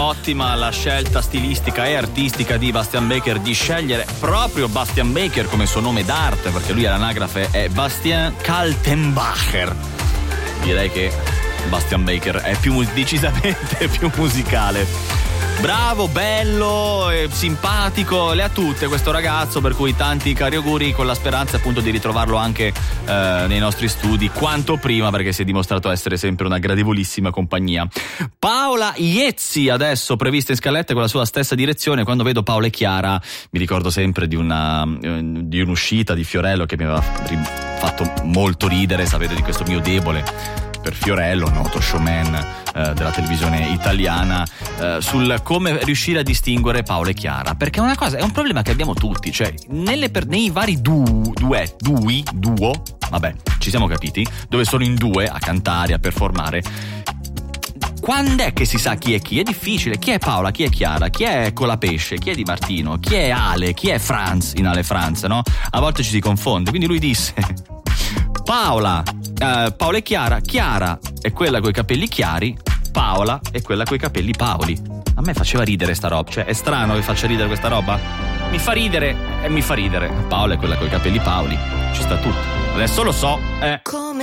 ottima la scelta stilistica e artistica di Bastian Baker di scegliere proprio Bastian Baker come suo nome d'arte, perché lui all'anagrafe è Bastien Kaltenbacher. Direi che Bastian Baker è decisamente più musicale. Bravo, bello, simpatico, le ha tutte questo ragazzo, per cui tanti cari auguri, con la speranza appunto di ritrovarlo anche nei nostri studi quanto prima, perché si è dimostrato essere sempre una gradevolissima compagnia. Paola Iezzi adesso prevista in scaletta con la sua stessa direzione. Quando vedo Paola e Chiara mi ricordo sempre di un'uscita di Fiorello che mi aveva fatto molto ridere. Sapete di questo mio debole per Fiorello, noto showman della televisione italiana, sul come riuscire a distinguere Paola e Chiara, perché è un problema che abbiamo tutti, cioè nei vari duo, vabbè, ci siamo capiti, dove sono in due a cantare, a performare. Quando è che si sa chi è chi? È difficile. Chi è Paola, chi è Chiara, chi è Colapesce, chi è Di Martino, chi è Ale, chi è Franz in Ale Franz, no? A volte ci si confonde, quindi lui disse Paola e Chiara è quella coi capelli chiari, Paola è quella coi capelli Paoli. A me faceva ridere sta roba, cioè è strano che faccia ridere questa roba? Mi fa ridere. Paola è quella coi capelli Paoli, ci sta tutto. Adesso lo so,